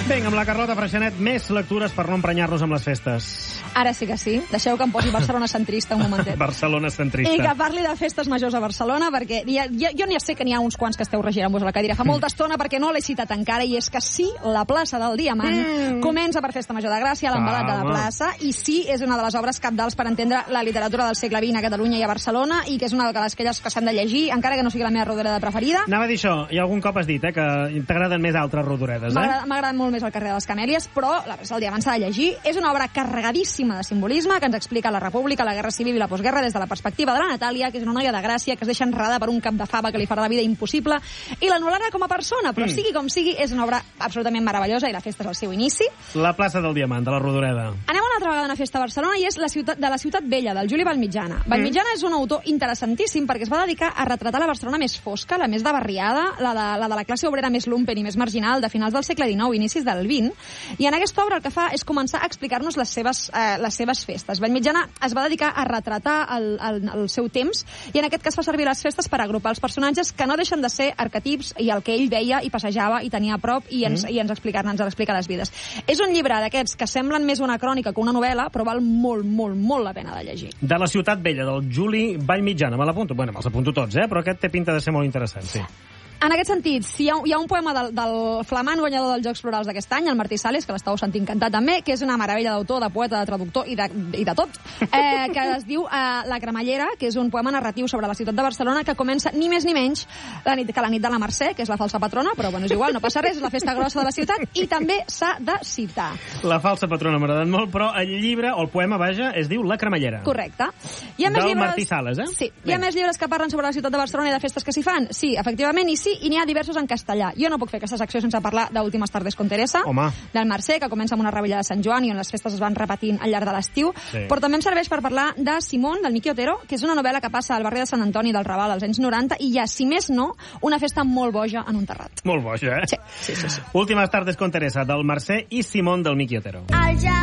Vinga, amb la Carlota Freixanet, més lectures per no emprenyar-nos amb les festes. Ara sí que sí. Deixeu que em posi Barcelona centrista un momentet. Barcelona centrista. I que parli de festes majors a Barcelona, perquè jo n'hi sé que n'hi ha uns quants que esteu regirant-vos a la cadira fa molta estona, perquè no l'he citat encara, i és que sí, la plaça del Diamant comença per Festa Major de Gràcia, l'embalat de la plaça, i sí, és una de les obres cabdals per entendre la literatura del segle XX a Catalunya i a Barcelona, i que és una d'aquelles que s'han de llegir, encara que no sigui la meva rodoreda preferida. Anava a dir això, i algun cop has dit que t'agraden més altres rodoredes, M'ha agradat molt més el carrer de les Camèlies, però la plaça del Diamant s'ha de llegir. És una obra carregadíssima de simbolisme que ens explica la República, la Guerra Civil i la postguerra des de la perspectiva de la Natàlia, que és una noia de Gràcia que es deixa enredar per un cap de fava que li farà la vida impossible, i l'anul·larà com a persona, però sigui com sigui, és una obra absolutament meravellosa i la festa és el seu inici. La plaça del Diamant, de la Rodoreda. Anem una altra vegada a una festa a Barcelona, i és la ciutat vella, del Juli Vallmitjana. Vallmitjana és un autor interessantíssim perquè es va dedicar a retratar la Barcelona més fosca, la més de barriada, la de la classe obrera més lumpen i més marginal de finals del segle XIX, inicis del XX, i en aquesta obra el que fa és començar a explicar-nos les seves festes. Vallmitjana es va dedicar a retratar el seu temps, i en aquest cas fa servir les festes per agrupar els personatges que no deixen de ser arquetips i el que ell veia i passejava i tenia a prop i ens explica les vides. És un llibre d'aquests que semblen més una crònica que una novel·la, però val molt, molt, molt la pena de llegir. De la ciutat vella, del Juli Vallmitjana. Me l'apunto? Bueno, me'ls apunto tots, però aquest té pinta de ser molt interessant, sí. En aquest sentit, hi ha un poema del flamant guanyador dels Jocs Florals d'aquest any, el Martí Sales, que l'estàu sentint cantar també, que és una meravella d'autor, de poeta, de traductor i de tot, que es diu La Cremallera, que és un poema narratiu sobre la ciutat de Barcelona que comença ni més ni menys la nit de la Mercè, que és la falsa patrona, però bueno, és igual, no passa res, és la festa grossa de la ciutat, i també s'ha de citar. La falsa patrona m'ha agradat molt, però el llibre, o el poema, vaja, es diu La Cremallera. Correcte. Del Martí Sales, Sí. Hi ha més llibres que parlen sobre la ciutat de Barcelona i de festes que s'hi fan? Sí, efectivament, i sí, i n'hi ha diversos en castellà. Jo no puc fer aquesta secció sense parlar d'Últimes tardes con Teresa, del Mercè, que comença amb una rebella de Sant Joan i on les festes es van repetint al llarg de l'estiu, però també em serveix per parlar de Simón, del Miqui Otero, que és una novel·la que passa al barri de Sant Antoni del Raval als anys 90, i hi ha, si més no, una festa molt boja en un terrat. Molt boja, Sí. Últimes tardes con Teresa, del Mercè i Simón, del Miqui Otero.